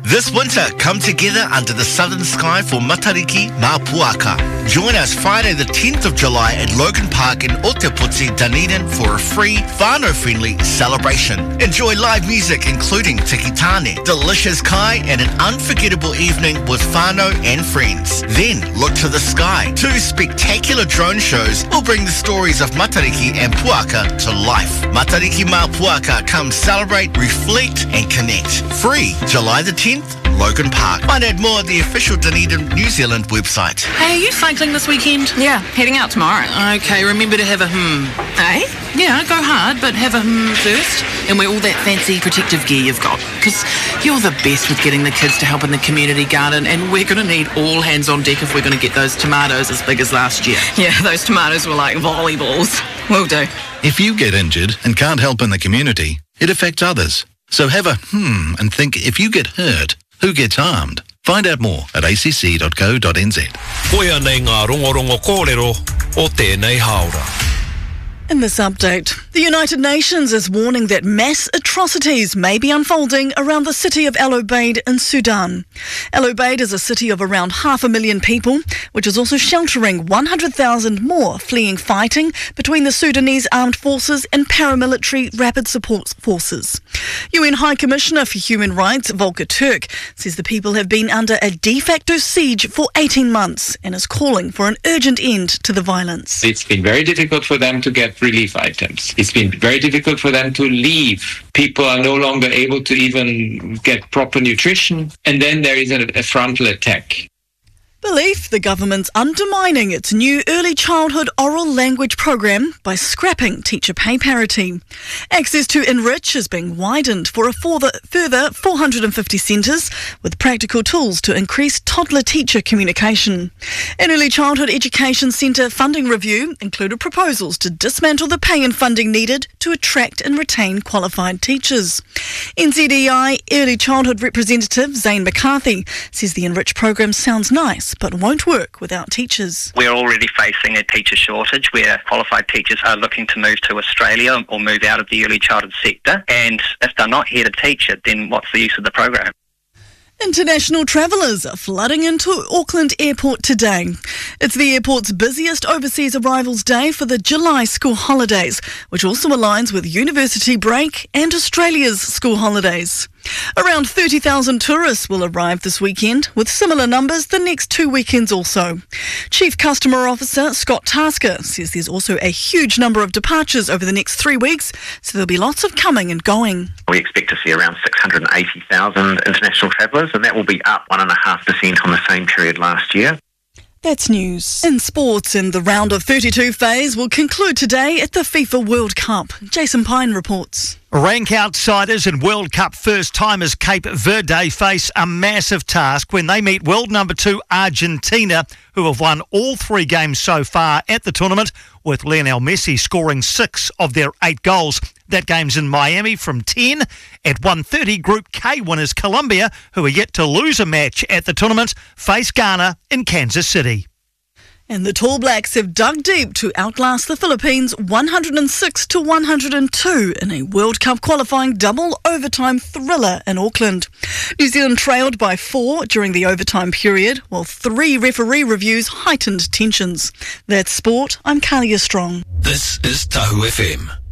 This winter, come together under the southern sky for Matariki Mā Puaka. Join us Friday the 10th of July at Logan Park in Otepoti, Dunedin for a free, whānau-friendly celebration. Enjoy live music including Tiki Tāne, delicious kai and an unforgettable evening with whānau and friends. Then look to the sky. 2 spectacular drone shows will bring the stories of Matariki and Puaka to life. Matariki Mā Puaka, come celebrate, reflect and connect. Free, July the 10th, Logan Park. Find out more at the official Dunedin, New Zealand website. Hey, are you cycling this weekend? Yeah, heading out tomorrow. Okay, remember to have a Eh? Yeah, go hard, but have a first. And wear all that fancy protective gear you've got. Because you're the best with getting the kids to help in the community garden, and we're going to need all hands on deck if we're going to get those tomatoes as big as last year. Yeah, those tomatoes were like volleyballs. Will do. If you get injured and can't help in the community, it affects others. So have a and think, if you get hurt, who gets harmed? Find out more at acc.co.nz. Koia nei ngā rongorongo kōrero o tēnei haora. In this update, the United Nations is warning that mass atrocities may be unfolding around the city of El Obeid in Sudan. El Obeid is a city of around 500,000 people, which is also sheltering 100,000 more fleeing fighting between the Sudanese armed forces and paramilitary rapid support forces. UN High Commissioner for Human Rights, Volker Turk, says the people have been under a de facto siege for 18 months and is calling for an urgent end to the violence. It's been very difficult for them to get relief items. It's been very difficult for them to leave. People are no longer able to even get proper nutrition. And then there is a frontal attack. Belief the government's undermining its new early childhood oral language program by scrapping teacher pay parity. Access to Enrich is being widened for a further 450 centres with practical tools to increase toddler-teacher communication. An early childhood education centre funding review included proposals to dismantle the pay and funding needed to attract and retain qualified teachers. NZEI Early Childhood Representative Zane McCarthy says the Enrich program sounds nice but won't work without teachers. We're already facing a teacher shortage where qualified teachers are looking to move to Australia or move out of the early childhood sector, and if they're not here to teach it, then what's the use of the program? International travellers are flooding into Auckland Airport today. It's the airport's busiest overseas arrivals day for the July school holidays, which also aligns with university break and Australia's school holidays. Around 30,000 tourists will arrive this weekend, with similar numbers the next 2 weekends also. Chief Customer Officer Scott Tasker says there's also a huge number of departures over the next 3 weeks, so there'll be lots of coming and going. We expect to see around 680,000 international travellers, and that will be up 1.5% on the same period last year. That's news. In sports, the round of 32 phase will conclude today at the FIFA World Cup. Jason Pine reports. Rank outsiders and World Cup first-timers Cape Verde face a massive task when they meet world number 2 Argentina, who have won all 3 games so far at the tournament, with Lionel Messi scoring 6 of their 8 goals. That game's in Miami from 10. At 1:30, Group K winners Colombia, who are yet to lose a match at the tournament, face Ghana in Kansas City. And the Tall Blacks have dug deep to outlast the Philippines 106-102 in a World Cup qualifying double overtime thriller in Auckland. New Zealand trailed by 4 during the overtime period, while 3 referee reviews heightened tensions. That's sport. I'm Kalia Strong. This is Tahu FM.